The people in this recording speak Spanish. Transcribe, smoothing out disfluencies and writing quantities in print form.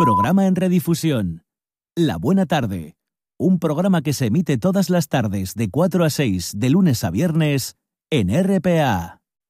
Programa en redifusión. La Buena Tarde. Un programa que se emite todas las tardes de 4 a 6 de lunes a viernes en RPA.